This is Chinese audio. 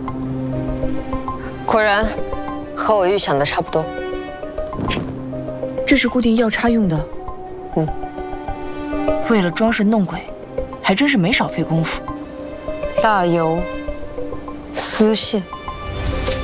果然，和我预想的差不多。 这是固定药叉用的。 嗯。 为了装神弄鬼，还真是没少费功夫。 蜡油、丝线。